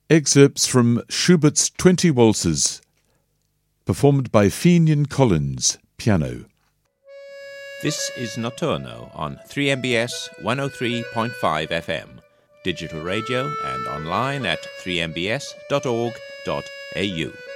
Excerpts from Schubert's 20 Waltzes, performed by Fenian Collins, piano. This is Notturno on 3MBS 103.5 FM, digital radio and online at 3mbs.org.au.